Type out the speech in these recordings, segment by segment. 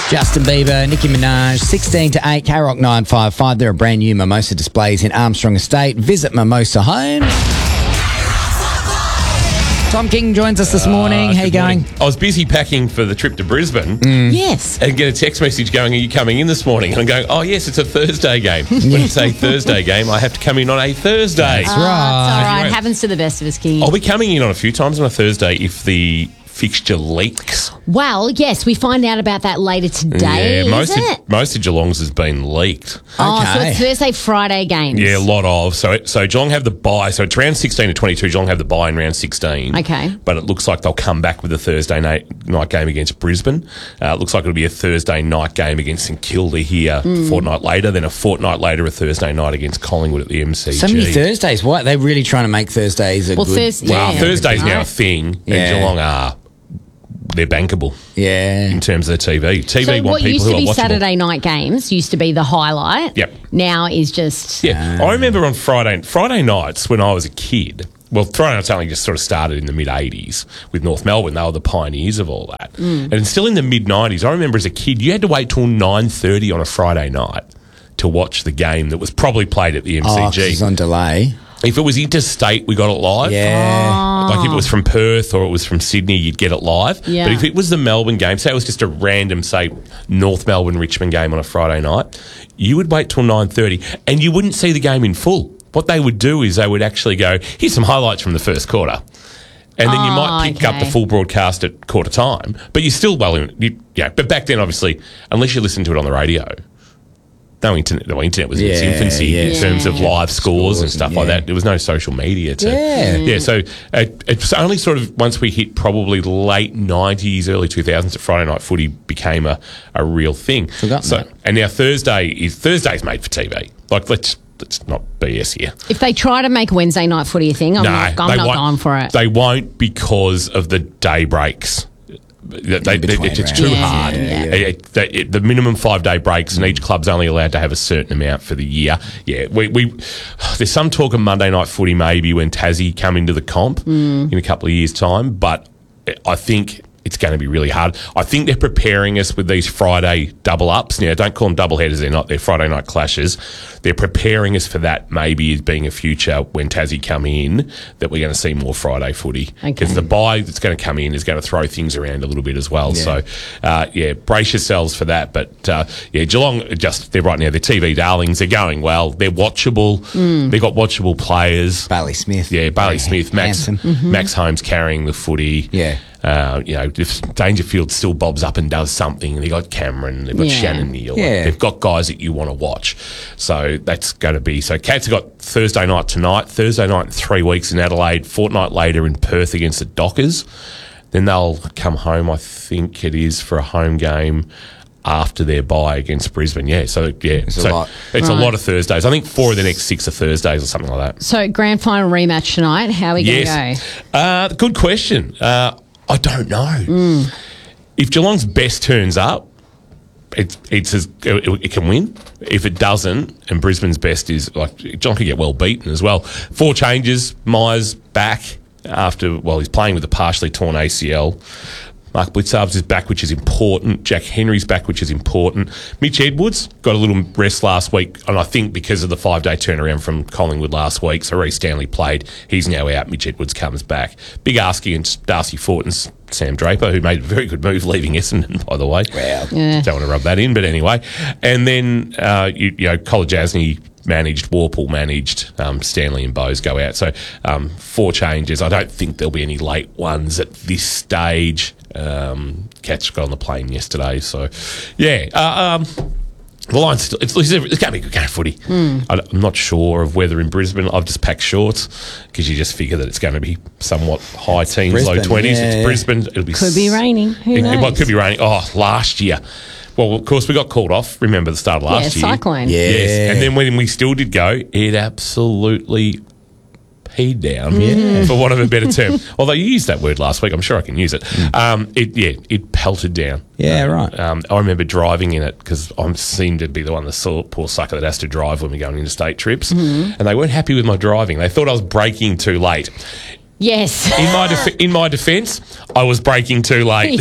Justin Bieber, Nicki Minaj, 16 to 8, K-Rock 955. There are brand new Mimosa displays in Armstrong Estate. Visit Mimosa Homes. Tom King joins us this morning. How you going? I was busy packing for the trip to Brisbane. Yes. And get a text message going, are you coming in this morning? And I'm going, oh, yes, it's a Thursday game. When it's a Thursday game, I have to come in on a Thursday. That's It's all right. Right. Happens to the best of us, King. I'll be coming in on a few times on a Thursday if the fixture leaks. Well, yes, we find out about that later today, most isn't it? most of Geelong's has been leaked. Oh, so Okay. it's Thursday, Friday games. Yeah, a lot of. So Geelong have the bye. So it's round 16 to 22. Geelong have the bye in round 16. Okay. But it looks like they'll come back with a Thursday night game against Brisbane. It looks like it'll be a Thursday night game against St Kilda here a fortnight later. Then a fortnight later, a Thursday night against Collingwood at the MCG. So many Thursdays. What? They're really trying to make Thursdays a Well, good... Thursday- Well, Yeah. Thursday's now a Right. thing, Yeah. and Geelong they're bankable Yeah. in terms of the TV. TV So want what people used who to are be watchable. Saturday night games used to be the highlight. Yep. Now is just... Yeah, I remember on Friday nights when I was a kid. Well, Friday nights only just sort of started in the mid-'80s with North Melbourne. They were the pioneers of all that. And still in the mid-'90s, I remember as a kid, you had to wait till 9:30 on a Friday night to watch the game that was probably played at the Oh, 'cause MCG. it's on delay. If it was interstate, we got it live. Yeah. Like if it was from Perth or it was from Sydney, you'd get it live. Yeah. But if it was the Melbourne game, say it was just a random, say, North Melbourne Richmond game on a Friday night, you would wait till 9:30 and you wouldn't see the game in full. What they would do is they would actually go, here's some highlights from the first quarter. And then you might pick up okay. the full broadcast at quarter time. But you're still but back then, obviously, unless you listened to it on the radio, no internet was in its Yeah, infancy yeah. in terms of live scores and stuff like yeah. that. There was no social media to... Yeah. So it's only sort of once we hit probably late 90s, early 2000s that Friday night footy became a real thing. Forgotten that. And now Thursday's made for TV. Like, let's not BS here. If they try to make Wednesday night footy a thing, I'm not they won't- going for it. They won't because of the day breaks. It's too Yeah, hard. yeah. The minimum 5-day breaks, and each club's only allowed to have a certain amount for the year. Yeah, we there's some talk of Monday night footy maybe when Tassie come into the comp in a couple of years' time, but I think it's going to be really hard. I think they're preparing us with these Friday double-ups. Now, don't call them double-headers. They're not. They're Friday night clashes. They're preparing us for that maybe as being a future when Tassie come in, that we're going to see more Friday footy. Because the bye that's going to come in is going to throw things around a little bit as well. Yeah. So, brace yourselves for that. But, Geelong, they're right now, they're TV darlings. They're going well. They're watchable. They've got watchable players. Bailey Smith. Yeah, Bailey Smith, Max Holmes carrying the footy. Yeah. If Dangerfield still bobs up and does something, and they've got Cameron, they've got Yeah. Shannon Neal, Yeah. they've got guys that you want to watch. So that's going to be... So Cats have got Thursday night tonight, Thursday night in 3 weeks in Adelaide, fortnight later in Perth against the Dockers. Then they'll come home, I think it is, for a home game after their bye against Brisbane. Yeah, so It's a lot. It's a lot of Thursdays. I think 4 of the next 6 are Thursdays or something like that. So grand final rematch tonight. How are we going to go? Good question. I don't know. If Geelong's best turns up, it can win. If it doesn't, and Brisbane's best is like Geelong could get well beaten as well. 4 changes. Myers back after he's playing with a partially torn ACL. Mark Blitzarves is back, which is important. Jack Henry's back, which is important. Mitch Edwards got a little rest last week, and I think because of the 5-day turnaround from Collingwood last week, so Reece Stanley played. He's now out. Mitch Edwards comes back. Big ask against Darcy Fort and Sam Draper, who made a very good move leaving Essendon, by the way. Wow. Yeah. Don't want to rub that in, but anyway. And then, Kolodjasny managed, Warple managed, Stanley and Bowes go out. So 4 changes. I don't think there'll be any late ones at this stage. Cats got on the plane yesterday. So, the line's still... It's going to be a good game of footy. I'm not sure of whether in Brisbane... I've just packed shorts because you just figure that it's going to be somewhat high teens, low Brisbane, 20s. yeah, It's yeah. Brisbane. It'll be... Could be raining. Who knows? Well, it could be raining. Oh, last year. Well, of course, we got called off. Remember the start of last year? cyclone. Yeah. Yes. And then when we still did go, it absolutely peed down, for want of a better term. Although you used that word last week, I'm sure I can use it. It pelted down. Yeah, right. I remember driving in it because I seem to be the one, the poor sucker that has to drive when we go on interstate trips. And they weren't happy with my driving. They thought I was braking too late. Yes. In my defence, I was braking too late.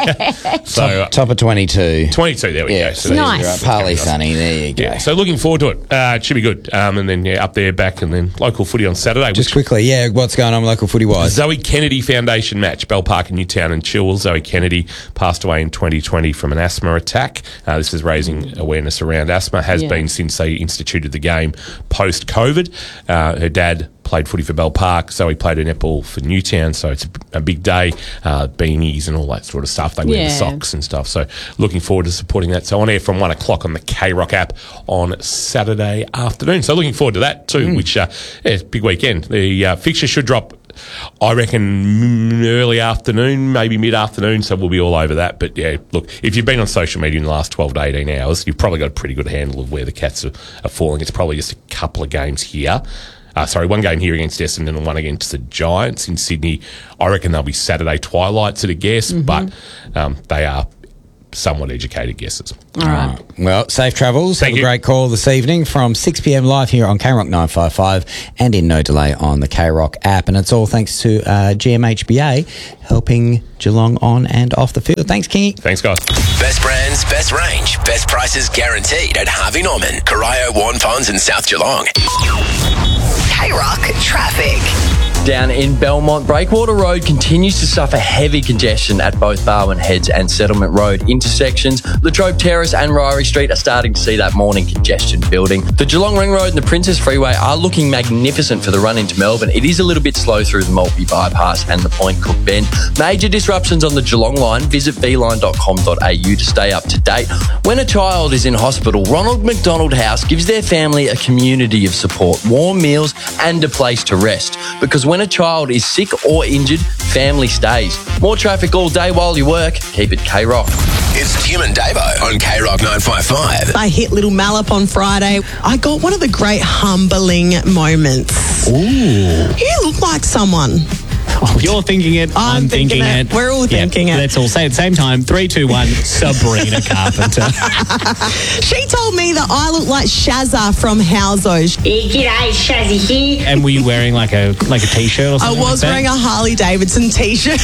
So Top of 22. 22, there we go. Yeah, So Nice. Right, partly sunny. There you go. yeah, so looking forward to it. It should be good. And then, up there, back, and then local footy on Saturday. Just quickly, what's going on local footy-wise? Zoe Kennedy Foundation match, Bell Park in Newtown and Chilwell. Zoe Kennedy passed away in 2020 from an asthma attack. This is raising awareness around asthma, has been since they instituted the game post-COVID. Her dad played footy for Bell Park, Zoe played her netball for Newtown, so it's a big day, beanies and all that sort of stuff. They wear the socks and stuff, so looking forward to supporting that. So on air from 1 o'clock on the K-Rock app on Saturday afternoon. So looking forward to that too, which, big weekend. The fixture should drop, I reckon, early afternoon, maybe mid-afternoon, so we'll be all over that. But, yeah, look, if you've been on social media in the last 12 to 18 hours, you've probably got a pretty good handle of where the Cats are falling. It's probably just a couple of games here. One game here against Essendon and one against the Giants in Sydney. I reckon they'll be Saturday twilights at a guess, but they are somewhat educated guesses. All right. Well, safe travels. Thank Have you. a great call this evening from 6 p.m. live here on K-Rock 955 and in no delay on the K-Rock app. And it's all thanks to GMHBA helping Geelong on and off the field. Thanks, Kingy. Thanks, guys. Best brands, best range, best prices guaranteed at Harvey Norman, Corio, Warren Ponds and South Geelong. K-Rock traffic. Down in Belmont, Breakwater Road continues to suffer heavy congestion at both Barwon Heads and Settlement Road intersections. Latrobe Terrace and Ryrie Street are starting to see that morning congestion building. The Geelong Ring Road and the Princess Freeway are looking magnificent for the run into Melbourne. It is a little bit slow through the Maltby Bypass and the Point Cook Bend. Major disruptions on the Geelong line. Visit beeline.com.au to stay up to date. When a child is in hospital, Ronald McDonald House gives their family a community of support, warm meals and a place to rest. Because when a child is sick or injured, family stays. More traffic all day while you work. Keep it K-Rock. It's Tim and Davo on K-Rock 955. I hit Little Mallup on Friday. I got one of the great humbling moments. Ooh. You look like someone. Oh, you're thinking it. I'm thinking it. We're all thinking it. Let's all say at the same time. 3, 2, 1. Sabrina Carpenter. She told me that I look like Shazza from Howzos. G'day, Shazzy here. And were you wearing like a t-shirt or I something? was wearing a Harley Davidson t-shirt.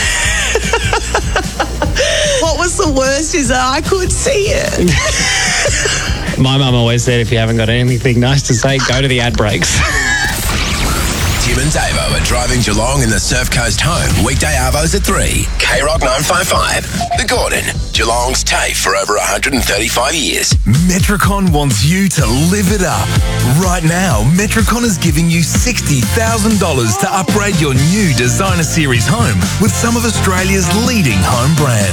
What was the worst is that I could see it. My mum always said if you haven't got anything nice to say, go to the ad breaks. Tim and Davo are driving Geelong in the Surf Coast home. Weekday arvos at 3. K-Rock 955. The Gordon. Geelong's TAFE for over 135 years. Metricon wants you to live it up. Right now, Metricon is giving you $60,000 to upgrade your new Designer Series home with some of Australia's leading home brands.